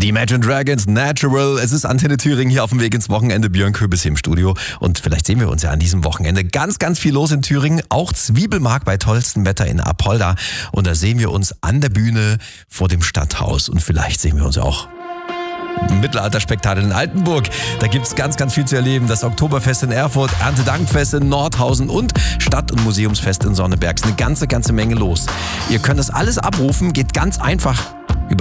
Die Imagine Dragons, Natural. Es ist Antenne Thüringen hier auf dem Weg ins Wochenende. Björn Köbis hier im Studio. Und vielleicht sehen wir uns ja an diesem Wochenende. Ganz, ganz viel los in Thüringen. Auch Zwiebelmarkt bei tollstem Wetter in Apolda. Und da sehen wir uns an der Bühne vor dem Stadthaus. Und vielleicht sehen wir uns auch Mittelalterspektakel in Altenburg. Da gibt's ganz, ganz viel zu erleben. Das Oktoberfest in Erfurt, Erntedankfest in Nordhausen und Stadt- und Museumsfest in Sonneberg. Ist eine ganze Menge los. Ihr könnt das alles abrufen. Geht ganz einfach